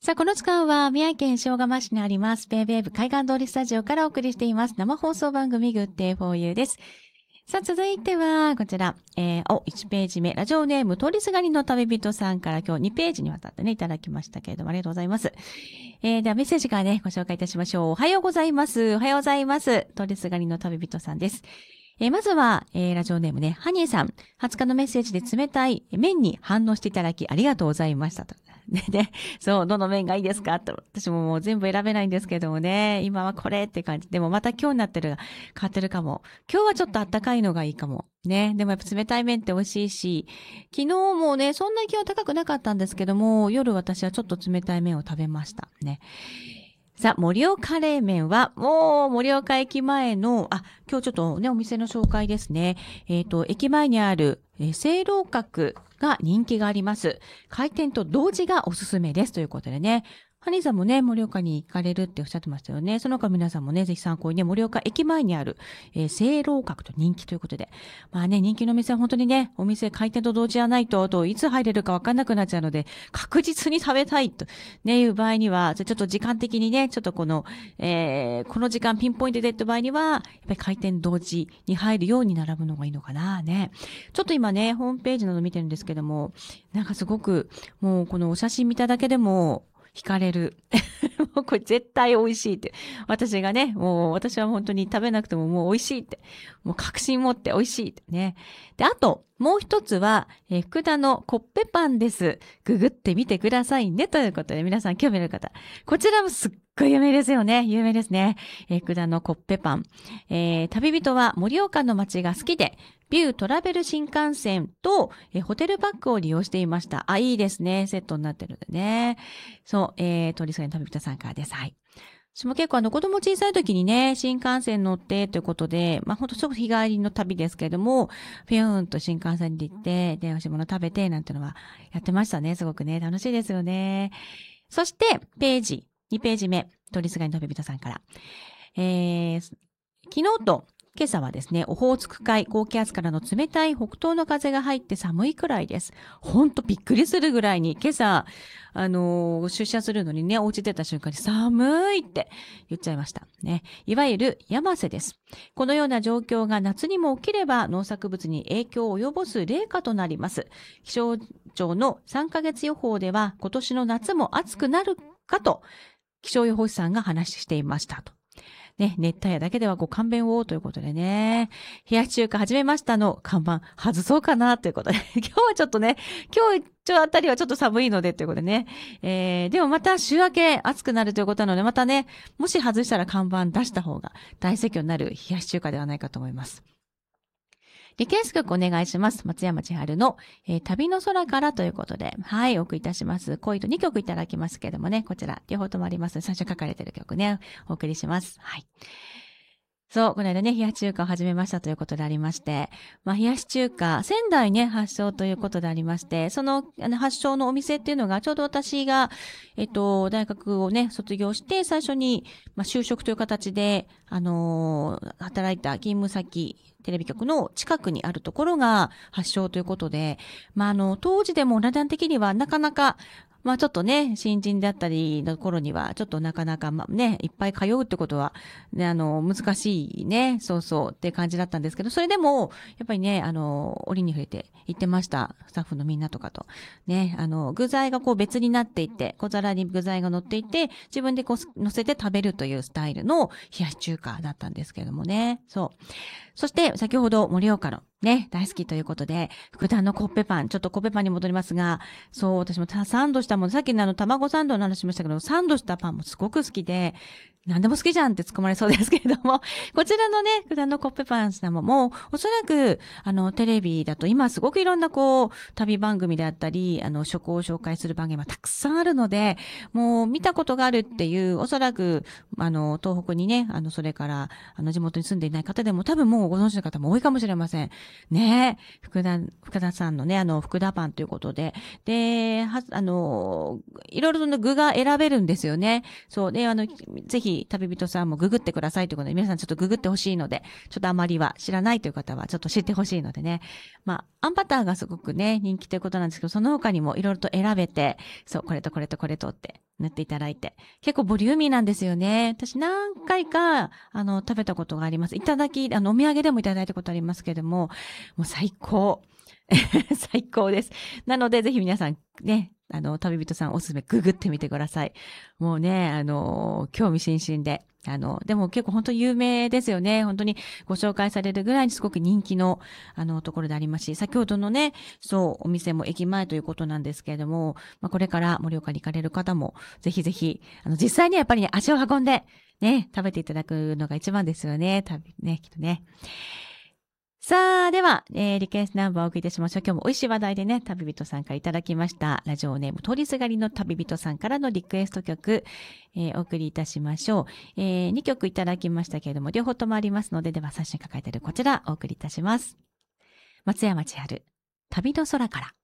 さあ、この時間は宮城県塩釜市にあります、ベイベーブ海岸通りスタジオからお送りしています。生放送番組グッデイフォーユーです。さあ、続いては、こちら、1ページ目、ラジオネーム、通りすがりの旅人さんから今日2ページにわたってね、いただきましたけれども、ありがとうございます。では、メッセージからね、ご紹介いたしましょう。おはようございます。おはようございます。通りすがりの旅人さんです。まずは、ラジオネームね、ハニーさん。20日のメッセージで冷たい麺に反応していただきありがとうございましたと。で、そう、どの麺がいいですかと。私ももう全部選べないんですけどもね、今はこれって感じ。でもまた今日になってるが変わってるかも。今日はちょっとあったかいのがいいかも。ね。でもやっぱ冷たい麺って美味しいし、昨日もね、そんなに気温高くなかったんですけども、夜私はちょっと冷たい麺を食べました。ね。さあ、盛岡冷麺は、もう、盛岡駅前の、今日ちょっとね、お店の紹介ですね。駅前にある、清楼閣が人気があります。開店と同時がおすすめです。ということでね。ハニーさんもね、盛岡に行かれるっておっしゃってましたよね。その他皆さんもね、ぜひ参考にね、盛岡駅前にある、清楼閣と人気ということで。まあね、人気の店は本当にね、お店開店と同時じゃないと、いつ入れるかわかんなくなっちゃうので、確実に食べたいと、ね、いう場合には、ちょっと時間的にね、ちょっとこの時間ピンポイントでって場合には、やっぱり開店同時に入るように並ぶのがいいのかな、ね。ちょっと今ね、ホームページなど見てるんですけども、なんかすごく、もうこのお写真見ただけでも、惹かれる。もうこれ絶対美味しいって。私がね、もう私は本当に食べなくてももう美味しいって。もう確信持って美味しいってね。で、あと、もう一つは、福田のコッペパンです。ググってみてくださいね。ということで、皆さん興味ある方。こちらもすっごい有名ですよね。有名ですね。福田のコッペパン。旅人は盛岡の街が好きで、ビュートラベル新幹線と、ホテルバッグを利用していました。いいですね。セットになってるんでね。そう、通りすがりの旅人さんからです。はい。私も結構子供小さい時にね、新幹線乗ってということで、まあほんとすごく日帰りの旅ですけれども、ピューンと新幹線で行って、で、美味しいもの食べて、なんていうのはやってましたね。すごくね、楽しいですよね。そして、2ページ目、通りすがりの旅人さんから。昨日と今朝はですね、オホーツク海、高気圧からの冷たい北東の風が入って寒いくらいです。ほんとびっくりするぐらいに、今朝、出社するのにね、お家出た瞬間に寒いって言っちゃいました。ね。いわゆる山瀬です。このような状況が夏にも起きれば農作物に影響を及ぼす冷夏となります。気象庁の3ヶ月予報では今年の夏も暑くなるかと気象予報士さんが話していましたと。ね、熱帯夜だけではご勘弁をということでね、冷やし中華始めましたの看板外そうかなということで、今日はちょっとね、今日あたりはちょっと寒いのでということでね、でもまた週明け暑くなるということなので、またね、もし外したら看板出した方が大盛況になる冷やし中華ではないかと思います。リクエスト曲お願いします。松山千春の、旅の空からということで、はい、お送りいたします。恋と2曲いただきますけれどもね、こちら、両方ともあります。最初書かれている曲ね、お送りします。はい。そう、この間ね、冷やし中華を始めましたということでありまして、まあ、冷やし中華、仙台ね、発祥ということでありまして、その、発祥のお店っていうのが、ちょうど私が、大学をね、卒業して、最初に、まあ、就職という形で、働いた勤務先、テレビ局の近くにあるところが発祥ということで、まあ、当時でも値段的にはなかなか、まあちょっとね、新人だったりの頃には、ちょっとなかなか、まあね、いっぱい通うってことは、ね、難しいね、そうそうって感じだったんですけど、それでも、やっぱりね、折に触れて行ってました。スタッフのみんなとかと。ね、具材がこう別になっていて、小皿に具材が乗っていて、自分でこう乗せて食べるというスタイルの冷やし中華だったんですけれどもね。そう。そして、先ほど盛岡のね、大好きということで、福田のコッペパン、ちょっとコッペパンに戻りますが、そう、私もサンドしたもの、さっきの卵サンドの話しましたけど、サンドしたパンもすごく好きで、何でも好きじゃんって突っ込まれそうですけれども、こちらのね、福田のコッペパンさんももう、おそらく、テレビだと今すごくいろんなこう、旅番組であったり、食を紹介する番組はたくさんあるので、もう見たことがあるっていう、おそらく、東北にね、それから、地元に住んでいない方でも多分もうご存知の方も多いかもしれません。ね福田さんのね、福田パンということで、で、いろいろと具が選べるんですよね。そう。で、ぜひ、旅人さんもググってくださいということで、皆さんちょっとググってほしいので、ちょっとあまりは知らないという方はちょっと知ってほしいのでね。まあ、あんバターがすごくね、人気ということなんですけど、その他にもいろいろと選べて、そう、これとこれとこれとって、 塗っていただいて。結構ボリューミーなんですよね。私何回か、食べたことがあります。お土産でもいただいたことありますけども、もう最高。最高です。なので、ぜひ皆さんね、旅人さんおすすめググってみてください。もうね、興味津々で。でも結構本当に有名ですよね。本当にご紹介されるぐらいにすごく人気の、ところでありますし、先ほどのね、そう、お店も駅前ということなんですけれども、これから盛岡に行かれる方も、ぜひぜひ、実際にやっぱりね、足を運んで、ね、食べていただくのが一番ですよね。ね、きっとね。さあ、では、リクエストナンバーをお送りいたしましょう。今日も美味しい話題でね、旅人さんからいただきました。ラジオネーム、通りすがりの旅人さんからのリクエスト曲、お送りいたしましょう。2曲いただきましたけれども、両方ともありますので、では最初に書かれているこちら、お送りいたします。松山千春、旅の空から。